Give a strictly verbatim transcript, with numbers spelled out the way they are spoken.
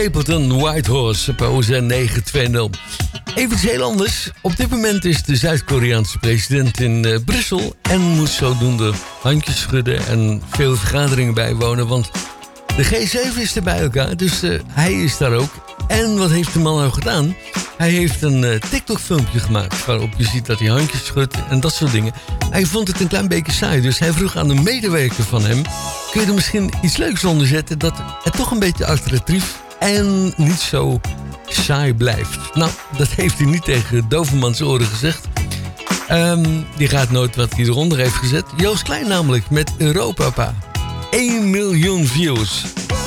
Stapleton Whitehorse op O Z N negen twintig. Even iets heel anders. Op dit moment is de Zuid-Koreaanse president in uh, Brussel en moet zodoende handjes schudden en veel vergaderingen bijwonen, want de G zeven is er bij elkaar, dus uh, hij is daar ook. En wat heeft de man nou gedaan? Hij heeft een uh, TikTok-filmpje gemaakt waarop je ziet dat hij handjes schudt en dat soort dingen. Hij vond het een klein beetje saai, dus hij vroeg aan een medewerker van hem: kun je er misschien iets leuks onder zetten dat het toch een beetje alternatief en niet zo saai blijft? Nou, dat heeft hij niet tegen Dovermans oren gezegd. Um, die gaat nooit wat hij eronder heeft gezet. Joost Klein namelijk met Europapa. één miljoen views.